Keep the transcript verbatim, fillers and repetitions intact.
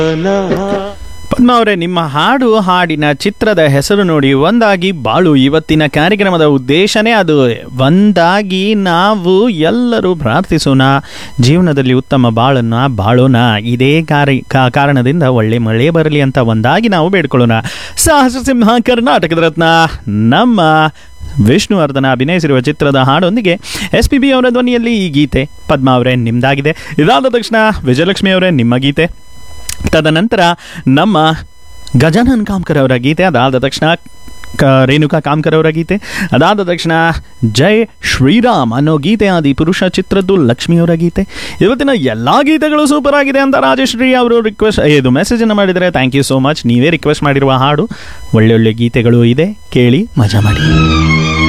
ಪದ್ಮ ಅವರೇ, ನಿಮ್ಮ ಹಾಡು ಹಾಡಿನ ಚಿತ್ರದ ಹೆಸರು ನೋಡಿ ಒಂದಾಗಿ ಬಾಳು. ಇವತ್ತಿನ ಕಾರ್ಯಕ್ರಮದ ಉದ್ದೇಶನೇ ಅದು. ಒಂದಾಗಿ ನಾವು ಎಲ್ಲರೂ ಪ್ರಾರ್ಥಿಸೋಣ, ಜೀವನದಲ್ಲಿ ಉತ್ತಮ ಬಾಳನ್ನು ಬಾಳೋಣ. ಇದೇ ಕಾರಿ ಕಾರಣದಿಂದ ಒಳ್ಳೆ ಮಳೆ ಬರಲಿ ಅಂತ ಒಂದಾಗಿ ನಾವು ಬೇಡ್ಕೊಳ್ಳೋಣ. ಸಾಹಸ ಸಿಂಹ ಕರ್ನಾಟಕದ ರತ್ನ ನಮ್ಮ ವಿಷ್ಣುವರ್ಧನ ಅಭಿನಯಿಸಿರುವ ಚಿತ್ರದ ಹಾಡೊಂದಿಗೆ ಎಸ್ ಪಿ ಬಿ ಅವರ ಧ್ವನಿಯಲ್ಲಿ ಈ ಗೀತೆ ಪದ್ಮ ಅವರೇ ನಿಮ್ದಾಗಿದೆ. ಇದಾದ ತಕ್ಷಣ ವಿಜಯಲಕ್ಷ್ಮಿ ಅವರೇ ನಿಮ್ಮ ಗೀತೆ, ತದನಂತರ ನಮ್ಮ ಗಜಾನನ್ ಕಾಮ್ಕರ್ ಅವರ ಗೀತೆ, ಅದಾದ ತಕ್ಷಣ ಕ ರೇಣುಕಾ ಕಾಮ್ಕರ್ ಅವರ ಗೀತೆ, ಅದಾದ ತಕ್ಷಣ ಜೈ ಶ್ರೀರಾಮ್ ಅನ್ನೋ ಗೀತೆ ಆದಿ ಪುರುಷ ಚಿತ್ರದ್ದು ಲಕ್ಷ್ಮಿಯವರ ಗೀತೆ. ಇವತ್ತಿನ ಎಲ್ಲ ಗೀತೆಗಳು ಸೂಪರ್ ಆಗಿದೆ ಅಂತ ರಾಜೇಶ್ ಶ್ರೀ ಅವರು ರಿಕ್ವೆಸ್ಟ್ ಇದು ಮೆಸೇಜನ್ನು ಮಾಡಿದರೆ ಥ್ಯಾಂಕ್ ಯು ಸೋ ಮಚ್. ನೀವೇ ರಿಕ್ವೆಸ್ಟ್ ಮಾಡಿರುವ ಹಾಡು, ಒಳ್ಳೆ ಒಳ್ಳೆ ಗೀತೆಗಳು ಇದೆ, ಕೇಳಿ ಮಜಾ ಮಾಡಿ.